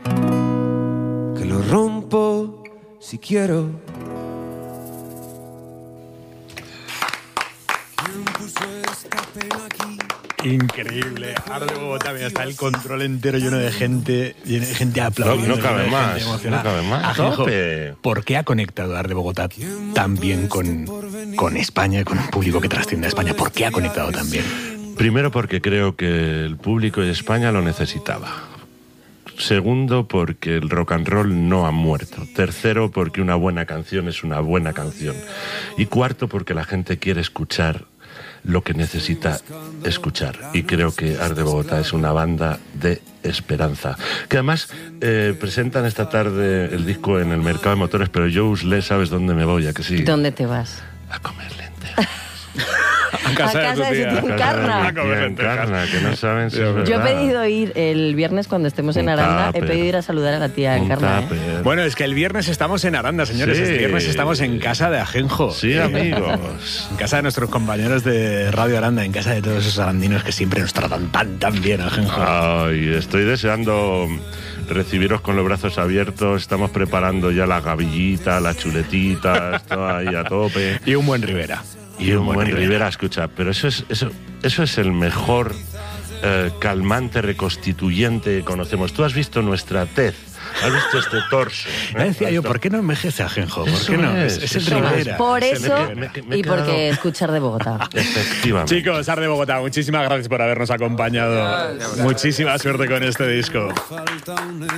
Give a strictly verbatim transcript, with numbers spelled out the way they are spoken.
que lo rompo si quiero. Increíble. Ahora de Bogotá, mira, está el control entero lleno de gente, lleno de gente aplaudiendo. No, no cabe más, no cabe más. Ajenjo, ¿por qué ha conectado Ar de Bogotá tan bien con, con España y con un público que trasciende a España? ¿Por qué ha conectado tan bien? Primero porque creo que el público de España lo necesitaba. Segundo, porque el rock and roll no ha muerto. Tercero, porque una buena canción es una buena canción. Y cuarto, porque la gente quiere escuchar lo que necesita escuchar. Y creo que Ar de Bogotá es una banda de esperanza. Que además eh, presentan esta tarde el disco en el mercado de motores, pero yo, Usle, ¿sabes dónde me voy? ¿A que sí? ¿Dónde te vas? A comer lentejas. A casa, a casa de, de su tía Encarna. Encarna, que no saben si es verdad. Yo he pedido ir el viernes cuando estemos en Aranda, tupper. he pedido ir a saludar a la tía Encarna. ¿eh? Bueno, es que el viernes estamos en Aranda, señores. Sí. El viernes estamos en casa de Ajenjo. Sí, amigos. En casa de nuestros compañeros de Radio Aranda, en casa de todos esos arandinos que siempre nos tratan tan, tan bien, Ajenjo. Ay, estoy deseando recibiros con los brazos abiertos. Estamos preparando ya la gavillita, las chuletitas, todo ahí a tope. Y un buen Rivera. Y un buen Rivera. Rivera, escucha, pero eso es, eso, eso es el mejor eh, calmante reconstituyente que conocemos. Tú has visto nuestra tez, has visto este torso. ¿eh? Me decía yo, ¿por qué no envejece Ajenjo? ¿Por Eso qué no? Es, es, es eso el es. Rivera. Por Es el- eso me- me- me he y porque quedado- escuchar de Bogotá. Efectivamente. Chicos, Ar de Bogotá, muchísimas gracias por habernos acompañado. Muchísima suerte con este disco.